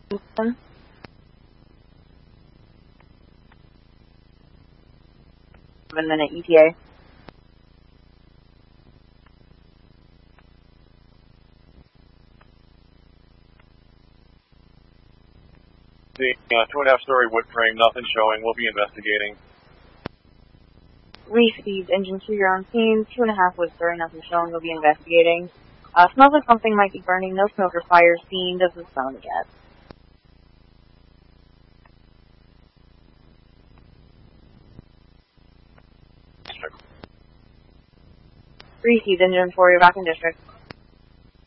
Houston. Minute ETA. The 2.5-story wood frame, nothing showing. We'll be investigating. Received. Engine 2, you're on scene. 2.5 wood story, nothing showing. We'll be investigating. Smells like something might be burning. No smoke or fire seen. Doesn't smell it yet. Received. Engine 4, you're back in district.